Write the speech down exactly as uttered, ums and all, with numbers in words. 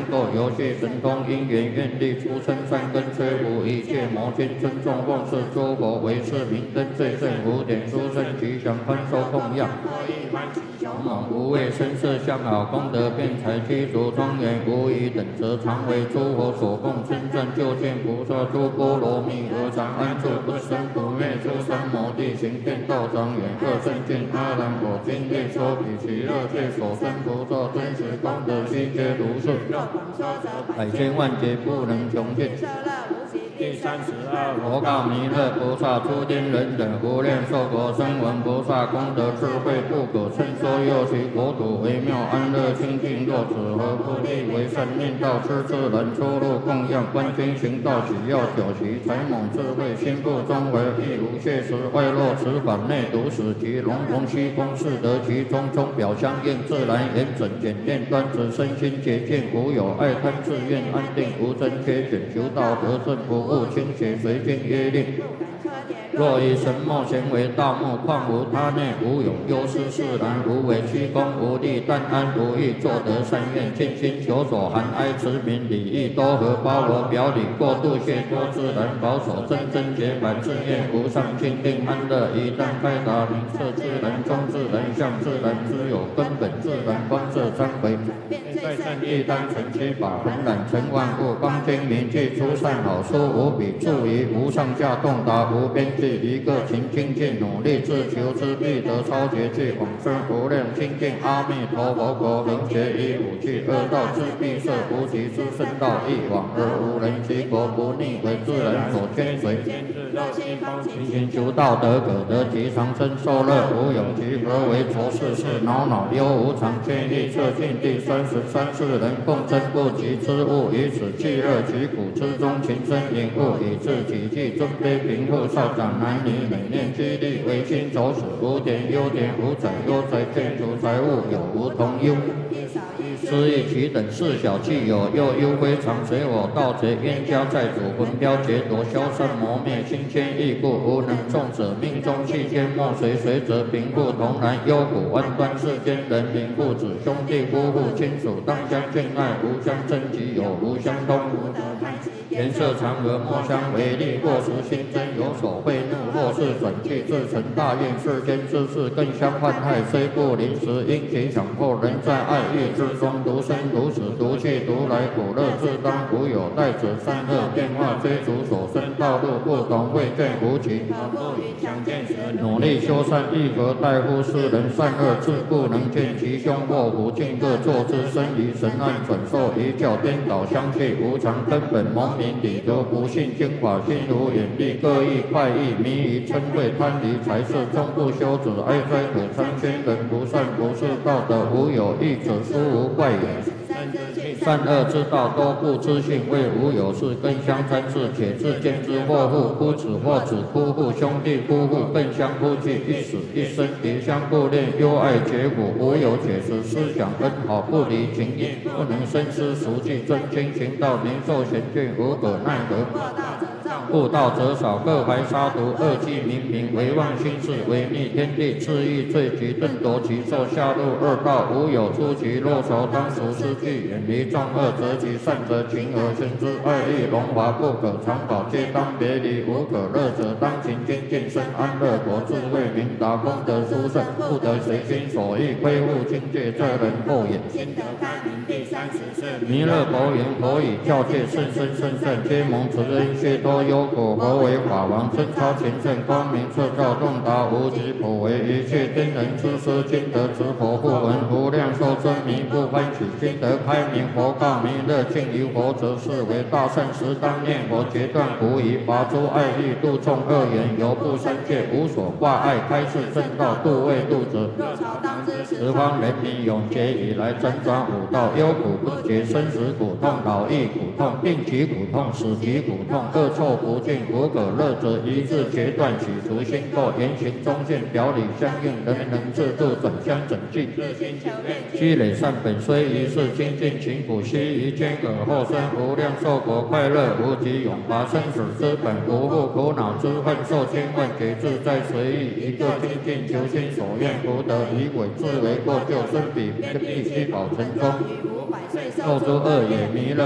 构游戏神通因缘愿力出生三根摧伏一切魔君尊重奉事诸佛为是明灯最胜五点殊胜吉祥宽收供养。勇猛无畏身色相好功德辩才具足庄严无疑等则常为诸佛所供称赞就见菩萨诸波罗蜜何常安住不生不灭诸三摩地行遍道长远二圣见阿难我今夜说比其乐界所生菩萨真实功德悉皆如是，百千万劫不能穷尽。第三十二佛告弥勒菩萨诸天人等无量寿佛声闻菩萨功德智慧不可称说，又其国土微妙安乐清净，若此何不利为善念道痴智人出入供养观经行道喜要九习才猛智慧心不中为亦无谢时外落此法内独使其龙龙虚空是得其中中表相应自然严整简练端直身心洁净无有爱贪自愿安定无真缺选求道得胜不误清洁随经约令。若以神墨咸为道目，况无他内无有忧思释然无为虚空无力但安无欲，作得善愿尽心求所含哀慈悯礼义多合包罗表里过度谢多自然保守真真洁白自愿无上清定安乐一旦开达明彻自然中自然相自然之有根本自然光色三回在善业单纯七法恒染成万物光精明具出善好书无比注于无上下洞达无边际一个勤精进努力自求之必得超绝技往生无量清净阿弥陀佛国能学以五趣恶道之必设无极之圣道一往而无人其国不逆为自然所牵随勤勤求道德可得其长生受乐无有其何为浊世事恼恼忧无常见力测尽第三十三世人共争不及之物以此气热其苦之中情深引物以致己计尊卑贫富少长男女美念激励为心走死无点优点无财优财建筑财物有无同忧失意其等事小气有又忧非常随我盗贼冤家债主魂飘劫夺消散磨灭心牵意故无能众者命中气间莫随随则贫富同然忧苦万端世间人民父子兄弟夫妇亲属当相敬爱无相争及有无相通颜色常和莫相为利或时心真有所贿怒或是转去自成大愿世间之事更相患害虽不临时因其强迫人在爱欲之中独生独死独去独来苦乐自当无有待者善恶变化追逐所生道路不同未见无期努力修善亦何待乎世人善恶自不能见其凶祸福尽各作之身于神案转受一教颠倒相去无常根本蒙明理得不信经法心如眼力各异快意迷于嗔恚贪离财色终不修止哀哉可参宣人不善不是道德无有义者殊无怪也善恶之道多不知性为无有事更相参事且自见之祸父夫子或子夫妇兄弟夫妇更相夫聚一死一生别相不恋忧爱结果无有解释思想恩好不离情义不能深思熟记真经行道明受贤眷无可奈何不道则少各怀杀毒恶计冥冥唯妄心事违逆天地恣意罪其顿夺其寿下入恶道无有出其若仇当属失去远离众恶则其善则情而生之爱欲荣华不可长保皆当别离无可乐者当勤精进生安乐国智慧明达功德殊胜不得随心所欲亏误境界这人后也心得开明第三十四弥勒佛言佛以教界甚深甚善皆蒙慈恩薛多忧苦佛为法王真超前圣光明彻照洞达无极普为一切天人之师今得之佛不闻无量寿真迷不欢喜今得开明佛告弥勒敬于佛则是为大圣时当念佛决断无疑拔诸爱欲度众恶缘犹不三界无所挂碍开示正道度未度者十方人民永劫以来辗转五道忧苦不绝生死苦痛老易苦痛病疾苦痛死疾苦痛恶臭不尽无可乐者一日决断取除心垢言行中现表里相应人人自度转相整净积累善本虽一世精进勤苦悉于间而后生无量寿国快乐无极永拔生死之本无复苦恼之恨受千万劫自在随意一个精进求心所愿福德以伪自为过救生彼必须保成功肉诸恶也弥勒。